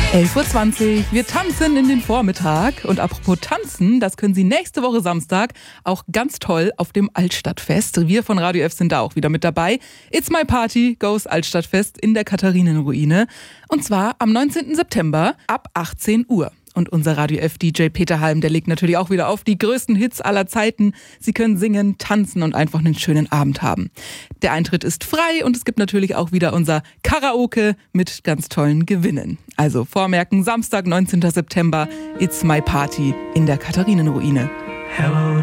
11:20 Uhr, wir tanzen in den Vormittag. Und apropos tanzen, das können Sie nächste Woche Samstag auch ganz toll auf dem Altstadtfest. Wir von Radio F sind da auch wieder mit dabei. It's My Party goes Altstadtfest in der Katharinenruine. Und zwar am 19. September ab 18 Uhr. Und unser Radio F-DJ Peter Halm, der legt natürlich auch wieder auf die größten Hits aller Zeiten. Sie können singen, tanzen und einfach einen schönen Abend haben. Der Eintritt ist frei und es gibt natürlich auch wieder unser Karaoke mit ganz tollen Gewinnen. Also vormerken, Samstag, 19. September, It's My Party in der Katharinenruine. Hello.